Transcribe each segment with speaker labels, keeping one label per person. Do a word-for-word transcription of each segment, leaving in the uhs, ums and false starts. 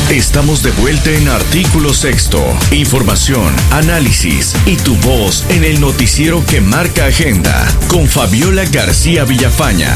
Speaker 1: Estamos de vuelta en Artículo Sexto. Información, análisis y tu voz en el noticiero que marca agenda con Fabiola García Villafaña.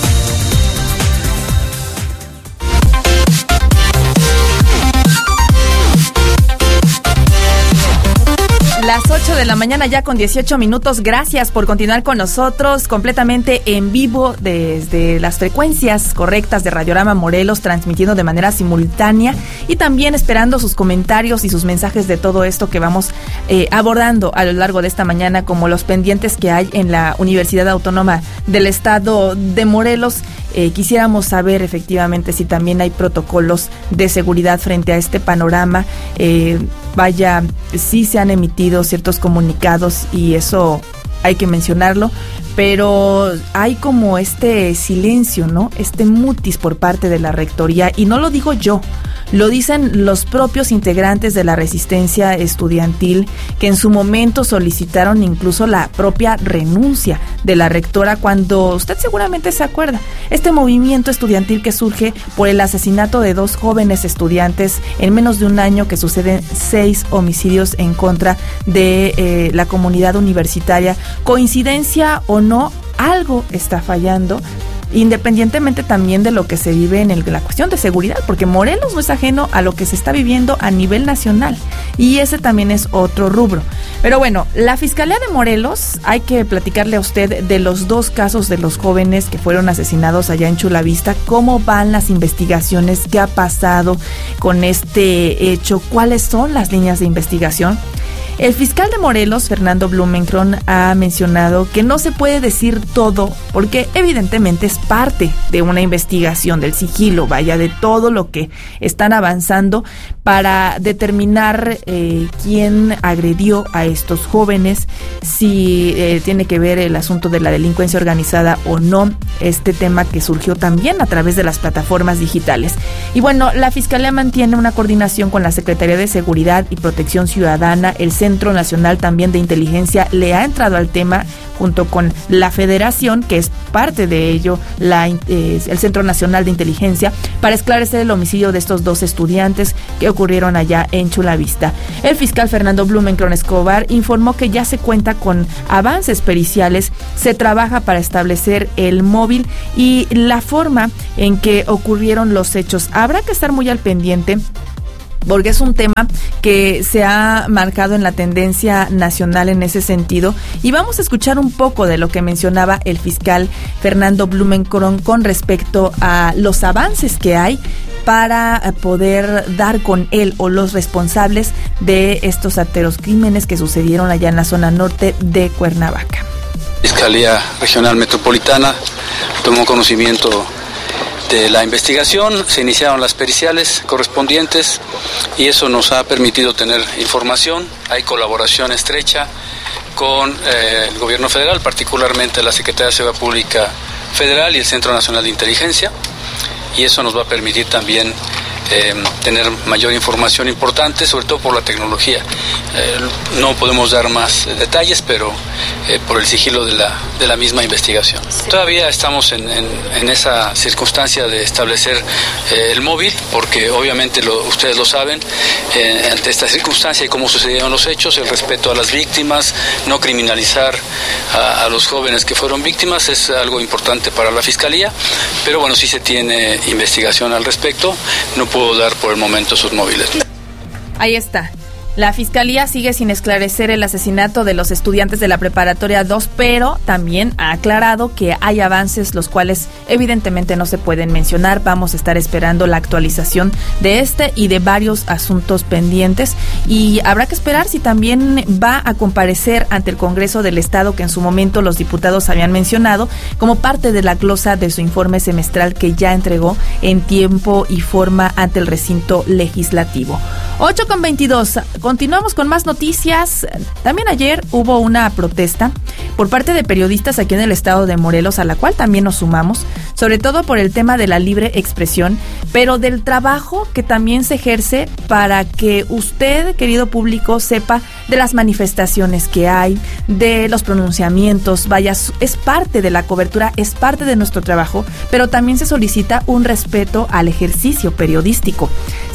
Speaker 2: Las ocho de la mañana ya con dieciocho minutos. Gracias por continuar con nosotros completamente en vivo desde las frecuencias correctas de Radiorama Morelos, transmitiendo de manera simultánea y también esperando sus comentarios y sus mensajes de todo esto que vamos eh, abordando a lo largo de esta mañana, como los pendientes que hay en la Universidad Autónoma del Estado de Morelos. Eh, quisiéramos saber efectivamente si también hay protocolos de seguridad frente a este panorama. Eh, vaya, sí se han emitido ciertos comunicados y eso hay que mencionarlo, pero hay como este silencio, ¿no? Este mutis por parte de la rectoría, y no lo digo yo, lo dicen los propios integrantes de la resistencia estudiantil, que en su momento solicitaron incluso la propia renuncia de la rectora, cuando usted seguramente se acuerda, este movimiento estudiantil que surge por el asesinato de dos jóvenes estudiantes en menos de un año, que suceden seis homicidios en contra de eh, la comunidad universitaria. Coincidencia o no, algo está fallando, independientemente también de lo que se vive en el, la cuestión de seguridad, porque Morelos no es ajeno a lo que se está viviendo a nivel nacional, y ese también es otro rubro. Pero bueno, la Fiscalía de Morelos, hay que platicarle a usted de los dos casos de los jóvenes que fueron asesinados allá en Chulavista, cómo van las investigaciones, qué ha pasado con este hecho, cuáles son las líneas de investigación. El fiscal de Morelos, Fernando Blumenkron, ha mencionado que no se puede decir todo porque evidentemente es parte de una investigación, del sigilo, vaya, de todo lo que están avanzando para determinar eh, quién agredió a estos jóvenes, si eh, tiene que ver el asunto de la delincuencia organizada o no, este tema que surgió también a través de las plataformas digitales. Y bueno, la Fiscalía mantiene una coordinación con la Secretaría de Seguridad y Protección Ciudadana. El Centro Nacional también de Inteligencia le ha entrado al tema junto con la Federación, que es parte de ello, la, eh, el Centro Nacional de Inteligencia, para esclarecer el homicidio de estos dos estudiantes que ocurrieron allá en Chulavista. El fiscal Fernando Blumenkron Escobar informó que ya se cuenta con avances periciales, se trabaja para establecer el móvil y la forma en que ocurrieron los hechos. Habrá que estar muy al pendiente, porque es un tema que se ha marcado en la tendencia nacional en ese sentido. Y vamos a escuchar un poco de lo que mencionaba el fiscal Fernando Blumenkron con respecto a los avances que hay para poder dar con él o los responsables de estos ateros crímenes que sucedieron allá en la zona norte de Cuernavaca.
Speaker 3: Fiscalía Regional Metropolitana tomó conocimiento de la investigación, se iniciaron las periciales correspondientes y eso nos ha permitido tener información. Hay colaboración estrecha con eh, el gobierno federal, particularmente la Secretaría de Seguridad Pública Federal y el Centro Nacional de Inteligencia, y eso nos va a permitir también eh, tener mayor información importante, sobre todo por la tecnología. Eh, no podemos dar más detalles, pero eh, por el sigilo de la, de la misma investigación. Todavía estamos en, en, en esa circunstancia de establecer eh, el móvil, porque obviamente lo, ustedes lo saben, eh, ante esta circunstancia y cómo sucedieron los hechos, el respeto a las víctimas, no criminalizar a, a los jóvenes que fueron víctimas es algo importante para la Fiscalía, pero bueno, sí se tiene investigación al respecto, no puedo dar por el momento sus móviles.
Speaker 2: Ahí está. La Fiscalía sigue sin esclarecer el asesinato de los estudiantes de la Preparatoria dos, pero también ha aclarado que hay avances los cuales evidentemente no se pueden mencionar. Vamos a estar esperando la actualización de este y de varios asuntos pendientes, y habrá que esperar si también va a comparecer ante el Congreso del Estado, que en su momento los diputados habían mencionado como parte de la glosa de su informe semestral que ya entregó en tiempo y forma ante el recinto legislativo. ocho con veintidós. Continuamos con más noticias. También ayer hubo una protesta por parte de periodistas aquí en el estado de Morelos, a la cual también nos sumamos, sobre todo por el tema de la libre expresión, pero del trabajo que también se ejerce para que usted, querido público, sepa de las manifestaciones que hay, de los pronunciamientos. Vaya, es parte de la cobertura, es parte de nuestro trabajo, pero también se solicita un respeto al ejercicio periodístico.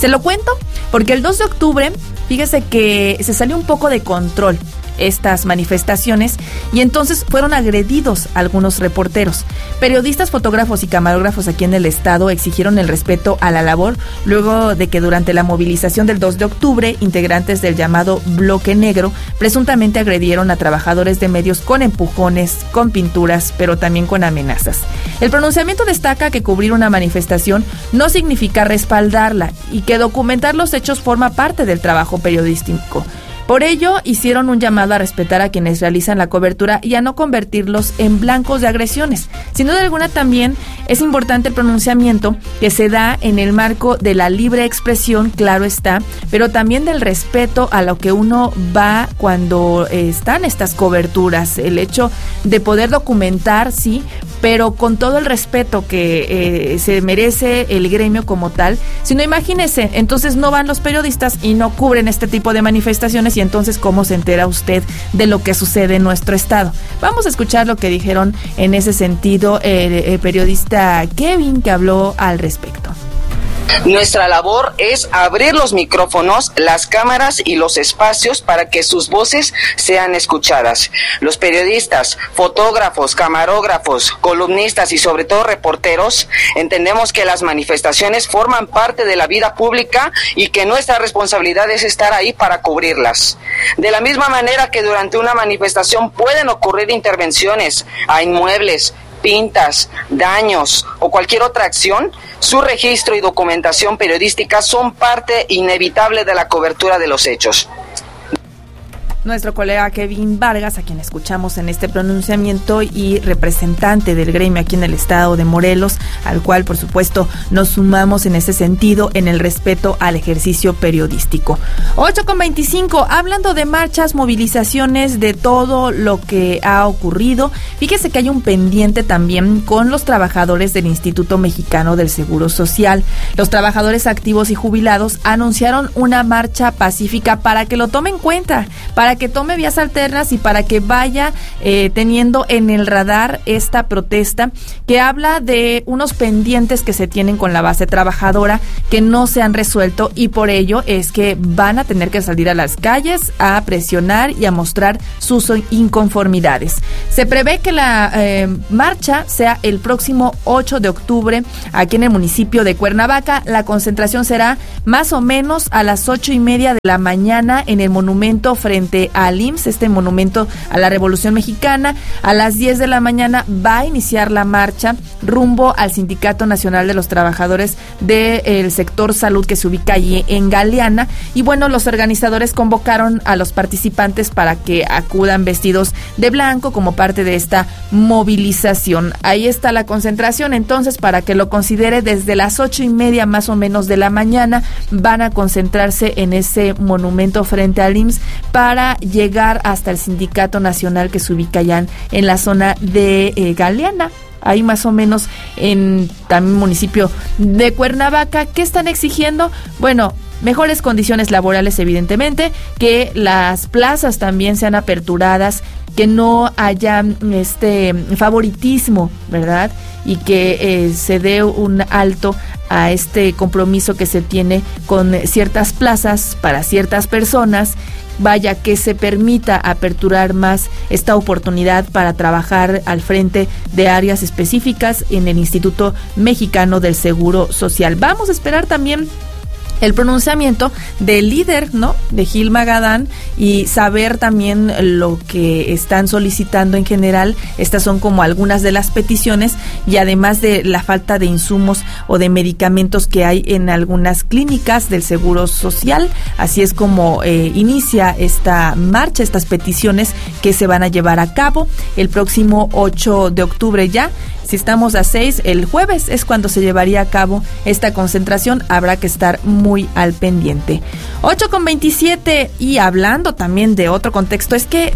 Speaker 2: Se lo cuento porque el dos de octubre, fíjese que se salió un poco de control estas manifestaciones y entonces fueron agredidos algunos reporteros. Periodistas, fotógrafos y camarógrafos aquí en el estado exigieron el respeto a la labor luego de que durante la movilización del dos de octubre, integrantes del llamado Bloque Negro presuntamente agredieron a trabajadores de medios con empujones, con pinturas, pero también con amenazas. El pronunciamiento destaca que cubrir una manifestación no significa respaldarla y que documentar los hechos forma parte del trabajo periodístico. Por ello, hicieron un llamado a respetar a quienes realizan la cobertura y a no convertirlos en blancos de agresiones. Sin duda alguna, también es importante el pronunciamiento que se da en el marco de la libre expresión, claro está, pero también del respeto a lo que uno va cuando eh, están estas coberturas. El hecho de poder documentar, sí, pero con todo el respeto que eh, se merece el gremio como tal. Si no, imagínese, entonces no van los periodistas y no cubren este tipo de manifestaciones, y entonces ¿cómo se entera usted de lo que sucede en nuestro estado? Vamos a escuchar lo que dijeron en ese sentido el, el periodista Kevin, que habló al respecto.
Speaker 4: Nuestra labor es abrir los micrófonos, las cámaras y los espacios para que sus voces sean escuchadas. Los periodistas, fotógrafos, camarógrafos, columnistas y sobre todo reporteros entendemos que las manifestaciones forman parte de la vida pública y que nuestra responsabilidad es estar ahí para cubrirlas. De la misma manera que durante una manifestación pueden ocurrir intervenciones a inmuebles, pintas, daños o cualquier otra acción, su registro y documentación periodística son parte inevitable de la cobertura de los hechos.
Speaker 2: Nuestro colega Kevin Vargas, a quien escuchamos en este pronunciamiento y representante del gremio aquí en el estado de Morelos, al cual por supuesto nos sumamos en ese sentido en el respeto al ejercicio periodístico. ocho con veinticinco, hablando de marchas, movilizaciones, de todo lo que ha ocurrido, fíjese que hay un pendiente también con los trabajadores del Instituto Mexicano del Seguro Social. Los trabajadores activos y jubilados anunciaron una marcha pacífica para que lo tomen en cuenta, para que tome vías alternas y para que vaya eh, teniendo en el radar esta protesta que habla de unos pendientes que se tienen con la base trabajadora que no se han resuelto, y por ello es que van a tener que salir a las calles a presionar y a mostrar sus inconformidades. Se prevé que la eh, marcha sea el próximo ocho de octubre aquí en el municipio de Cuernavaca. La concentración será más o menos a las ocho y media de la mañana en el monumento frente al I M S S, este monumento a la Revolución Mexicana. A las diez de la mañana va a iniciar la marcha rumbo al Sindicato Nacional de los Trabajadores del sector salud, que se ubica allí en Galeana. Y bueno, los organizadores convocaron a los participantes para que acudan vestidos de blanco como parte de esta movilización. Ahí está la concentración, entonces, para que lo considere, desde las ocho y media más o menos de la mañana van a concentrarse en ese monumento frente al I M S S para llegar hasta el Sindicato Nacional, que se ubica allá en, en la zona de eh, Galeana, ahí más o menos en también municipio de Cuernavaca. ¿Qué están exigiendo? Bueno, mejores condiciones laborales, evidentemente, que las plazas también sean aperturadas, que no haya este favoritismo, ¿verdad? Y que eh, se dé un alto a este compromiso que se tiene con ciertas plazas para ciertas personas. Vaya, que se permita aperturar más esta oportunidad para trabajar al frente de áreas específicas en el Instituto Mexicano del Seguro Social. Vamos a esperar también el pronunciamiento del líder, ¿no?, de Gil Magadán, y saber también lo que están solicitando en general. Estas son como algunas de las peticiones, y además de la falta de insumos o de medicamentos que hay en algunas clínicas del Seguro Social. Así es como eh, inicia esta marcha, estas peticiones que se van a llevar a cabo el próximo ocho de octubre ya. Si estamos a seis, el jueves es cuando se llevaría a cabo esta concentración. Habrá que estar muy al pendiente. ocho con veintisiete, y hablando también de otro contexto, es que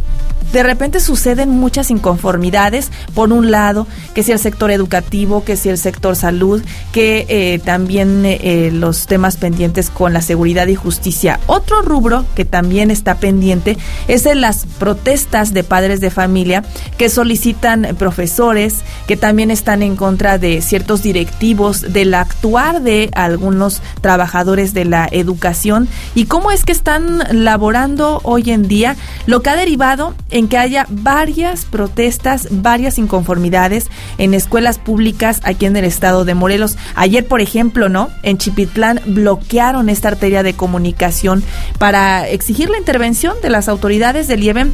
Speaker 2: de repente suceden muchas inconformidades, por un lado, que si el sector educativo, que si el sector salud, que eh, también eh, los temas pendientes con la seguridad y justicia. Otro rubro que también está pendiente es de las protestas de padres de familia que solicitan profesores, que también están en contra de ciertos directivos, del actuar de algunos trabajadores de la educación y cómo es que están laborando hoy en día, lo que ha derivado en que haya varias protestas, varias inconformidades en escuelas públicas aquí en el estado de Morelos. Ayer, por ejemplo, ¿no? En Chipitlán bloquearon esta arteria de comunicación para exigir la intervención de las autoridades del I E B E M,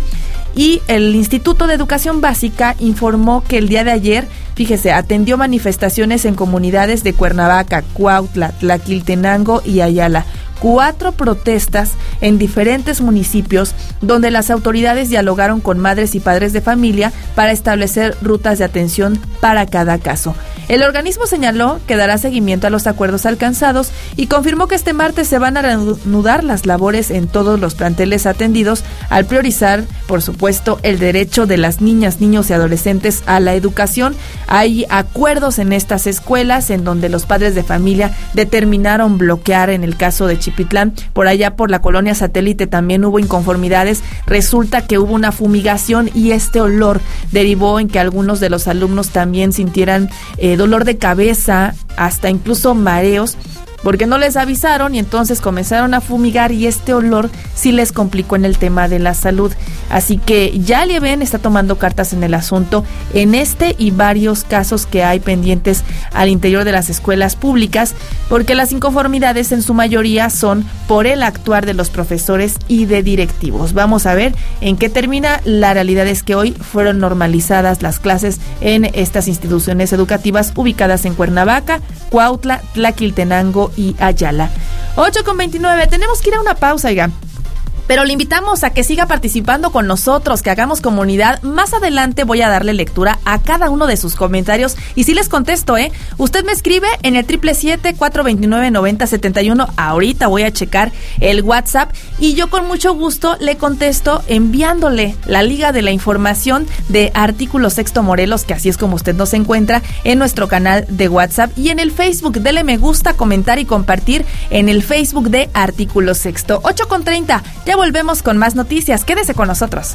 Speaker 2: y el Instituto de Educación Básica informó que el día de ayer, fíjese, atendió manifestaciones en comunidades de Cuernavaca, Cuautla, Tlaquiltenango y Ayala. Cuatro protestas en diferentes municipios donde las autoridades dialogaron con madres y padres de familia para establecer rutas de atención para cada caso. El organismo señaló que dará seguimiento a los acuerdos alcanzados y confirmó que este martes se van a reanudar las labores en todos los planteles atendidos al priorizar, por supuesto, el derecho de las niñas, niños y adolescentes a la educación. Hay acuerdos en estas escuelas en donde los padres de familia determinaron bloquear en el caso de Chipitlán. Por allá por la colonia Satélite también hubo inconformidades. Resulta que hubo una fumigación y este olor derivó en que algunos de los alumnos también sintieran eh, dolor de cabeza, hasta incluso mareos, porque no les avisaron y entonces comenzaron a fumigar y este olor sí les complicó en el tema de la salud. Así que ya el I E B E M está tomando cartas en el asunto en este y varios casos que hay pendientes al interior de las escuelas públicas, porque las inconformidades en su mayoría son por el actuar de los profesores y de directivos. Vamos a ver en qué termina. La realidad es que hoy fueron normalizadas las clases en estas instituciones educativas ubicadas en Cuernavaca, Cuautla, Tlaquiltenango y Ayala. ocho con veintinueve, tenemos que ir a una pausa, oiga. Pero le invitamos a que siga participando con nosotros, que hagamos comunidad. Más adelante voy a darle lectura a cada uno de sus comentarios y sí les contesto, ¿eh? Usted me escribe en el siete siete siete, cuatro dos nueve, nueve cero siete uno. Ahorita voy a checar el WhatsApp y yo con mucho gusto le contesto enviándole la liga de la información de Artículo Sexto Morelos, que así es como usted nos encuentra en nuestro canal de WhatsApp y en el Facebook. Dele me gusta, comentar y compartir en el Facebook de Artículo Sexto. ocho con treinta, ya volvemos con más noticias. Quédese con nosotros.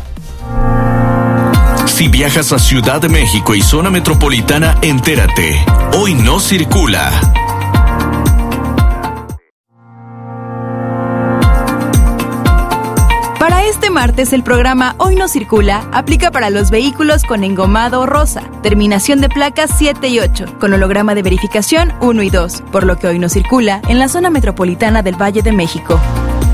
Speaker 1: Si viajas a Ciudad de México y zona metropolitana, entérate. Hoy no circula.
Speaker 5: Para este martes, el programa Hoy no circula aplica para los vehículos con engomado rosa, terminación de placas siete y ocho, con holograma de verificación uno y dos, por lo que hoy no circula en la zona metropolitana del Valle de México.